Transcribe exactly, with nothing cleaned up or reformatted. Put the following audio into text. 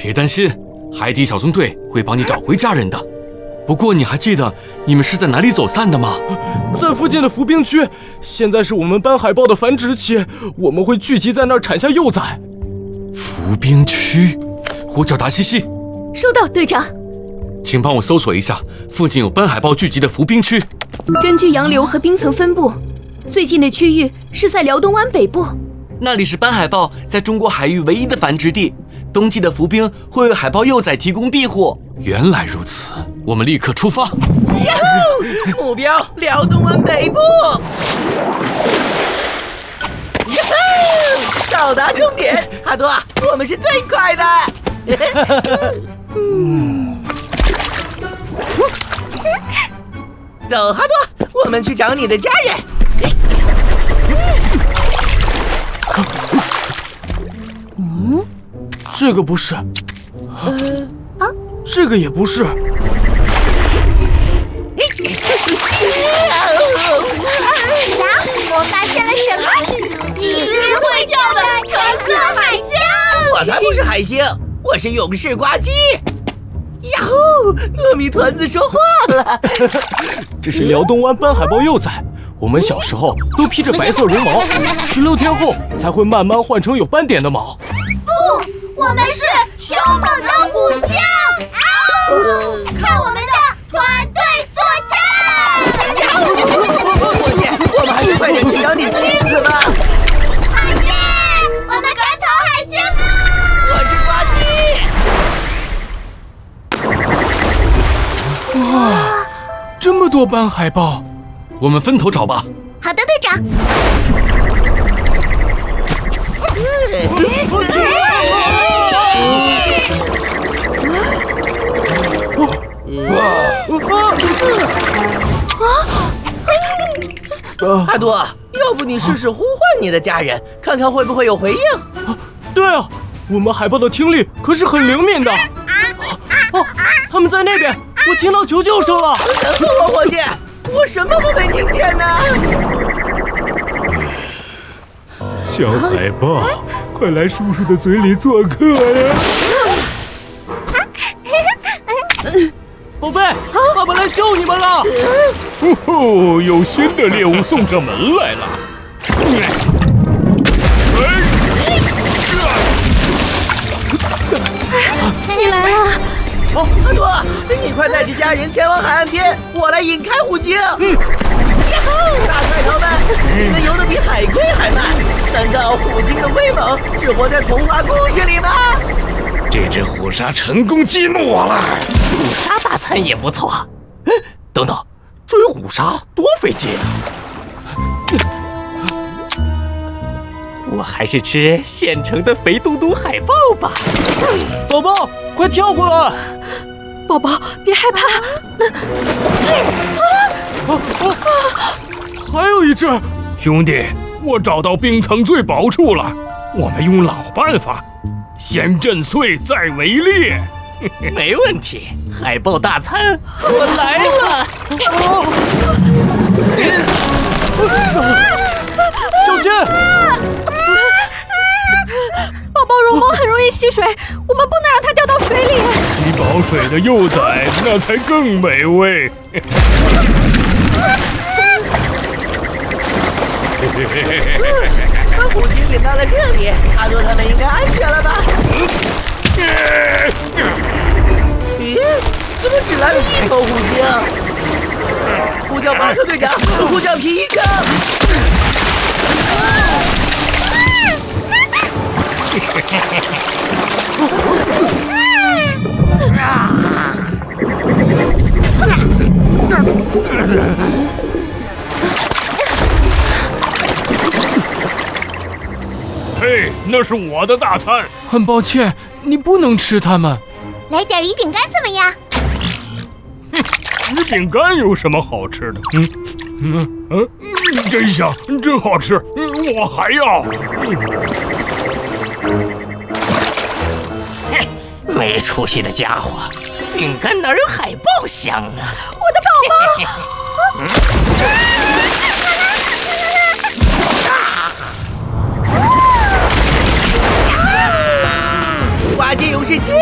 别担心，海底小纵队会帮你找回家人的。不过你还记得你们是在哪里走散的吗？ 在附近的伏兵区，现在是我们斑海豹的繁殖期，我们会聚集在那儿产下幼崽。 伏兵区，呼叫达西西。 收到，队长。 请帮我搜索一下附近有斑海豹聚集的伏兵区。 根据洋流和冰层分布，最近的区域是在辽东湾北部。 那里是斑海豹在中国海域唯一的繁殖地，冬季的伏兵会为海豹幼崽提供庇护。 原来如此，我们立刻出发。 目标辽东湾北部。到达终点，哈多，我们是最快的。走，哈多，我们去找你的家人。 嗯，这个不是，呃啊，这个也不是。 瞧，我发现了什么？你是会跳的橙色海星！ 我才不是海星，我是勇士呱唧。呀呼！糯米团子说话了。 这是辽东湾斑海豹幼崽，我们小时候都披着白色绒毛，十六天后才会慢慢换成有斑点的毛。 不，我们是凶猛的虎鲸！嗷！看我们的团队作战！ 呀呼！伙计，我们还是快点去找你妻子吧。 海耶！我们赶跑海星了！ 我是呱唧。 哇，这么多斑海豹， 我们分头找吧。 好的，队长。 哈多，要不你试试呼唤你的家人，看看会不会有回应？ 啊，对啊，我们海豹的听力可是很灵敏的。哦，他们在那边，我听到求救声了。 等等我，伙计，我什么都没听见呢。 小海豹，快来叔叔的嘴里做客呀！ 宝贝，爸爸来救你们了！ 哦吼，有新的猎物送上门来了！ 你来了！ 哦，哈多，你快带着家人前往海岸边，我来引开虎鲸。嗯，呀吼，大块头们，你们游得比海龟还慢，难道虎鲸的威猛只活在童话故事里吗？ 这只虎鲨成功激怒我了。 虎鲨大餐也不错。哎，等等，追虎鲨多费劲啊！我还是吃现成的肥嘟嘟海豹吧。 宝宝，快跳过来！ 宝宝，别害怕。 啊啊！还有一只。 兄弟，我找到冰层最薄处了。我们用老办法，先震碎再围猎。 没问题，海豹大餐，我来了！ 小心！ 宝宝绒毛很容易吸水，我们不能让它掉到水里。 吸饱水的幼崽，那才更美味。 把虎鲸引到了这里，哈多他们应该安全了吧？咦，怎么只来了一头虎鲸？呼叫巴克队长，呼叫皮医生。 嘿，那是我的大餐。 很抱歉，你不能吃它们。 来点鱼饼干怎么样？ 哼，鱼饼干有什么好吃的？嗯嗯嗯，真香，真好吃。嗯，我还要。 嘿，没出息的家伙，饼干哪有海豹香啊？ 我的宝宝！ 挖掘勇士接